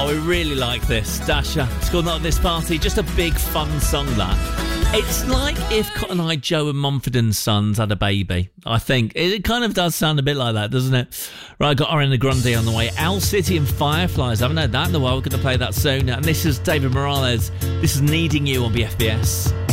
Oh, we really like this. Dasher. It's called Not This Party. Just a big fun song, that. It's like if Cotton Eye Joe and Mumford and Sons had a baby, I think. It kind of does sound a bit like that, doesn't it? Right, got Ariana Grande on the way. Owl City and Fireflies. I haven't heard that in a while. We're going to play that soon. And this is David Morales. This is Needing You on BFBS.